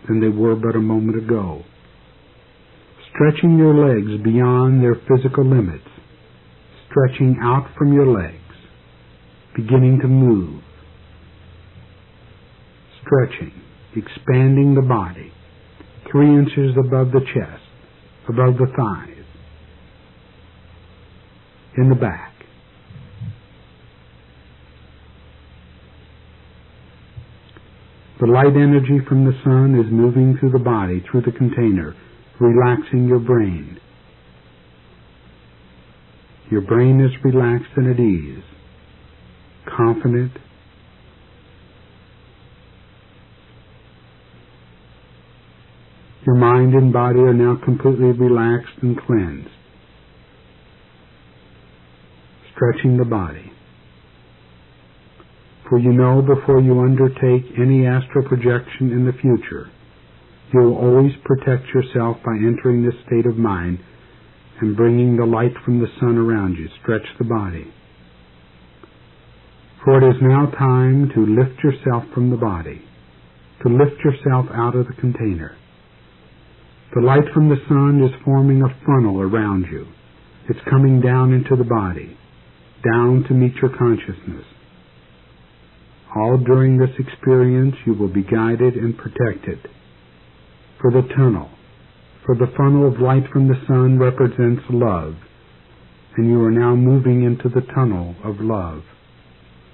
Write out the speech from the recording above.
than they were but a moment ago. Stretching your legs beyond their physical limits, stretching out from your legs, beginning to move, stretching, expanding the body, 3 inches above the chest, above the thighs, in the back. The light energy from the sun is moving through the body, through the container, relaxing your brain. Your brain is relaxed and at ease, confident, your mind and body are now completely relaxed and cleansed. Stretching the body. For you know before you undertake any astral projection in the future, you will always protect yourself by entering this state of mind and bringing the light from the sun around you. Stretch the body. For it is now time to lift yourself from the body, to lift yourself out of the container. The light from the sun is forming a funnel around you. It's coming down into the body, down to meet your consciousness. All during this experience you will be guided and protected. For the tunnel, for the funnel of light from the sun represents love, and you are now moving into the tunnel of love.